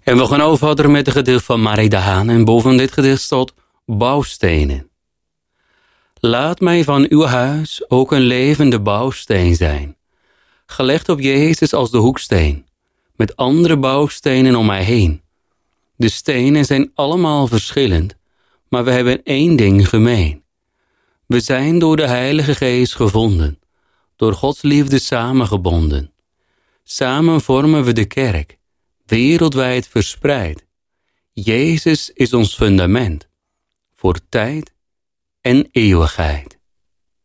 En we gaan over verder met het gedicht van Marie de Haan. En boven dit gedicht staat bouwstenen. Laat mij van uw huis ook een levende bouwsteen zijn. Gelegd op Jezus als de hoeksteen. Met andere bouwstenen om mij heen. De stenen zijn allemaal verschillend. Maar we hebben één ding gemeen. We zijn door de Heilige Geest gevonden. Door Gods liefde samengebonden. Samen vormen we de kerk. Wereldwijd verspreid. Jezus is ons fundament. Voor tijd en eeuwigheid.